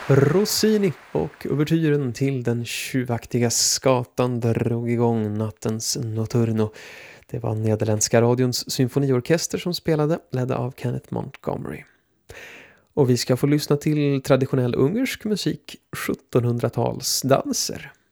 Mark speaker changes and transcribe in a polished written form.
Speaker 1: Rossini och ouvertyren till den tjuvaktiga skatan drog igång nattens Notturno. Det var nederländska radions symfoniorkester som spelade, ledda av Kenneth Montgomery. Och vi ska få lyssna till traditionell ungersk musik, 1700-talsdanser.